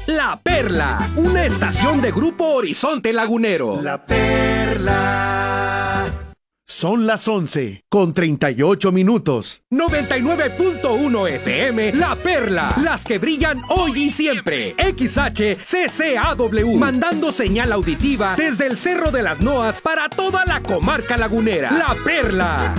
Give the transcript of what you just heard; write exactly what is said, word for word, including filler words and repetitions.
La Perla, una estación de Grupo Horizonte Lagunero. La Perla. Son las once con treinta y ocho minutos. noventa y nueve punto uno F M, La Perla, las que brillan hoy y siempre. X H C C A W, mandando señal auditiva desde el Cerro de las Noas para toda la comarca lagunera. La Perla.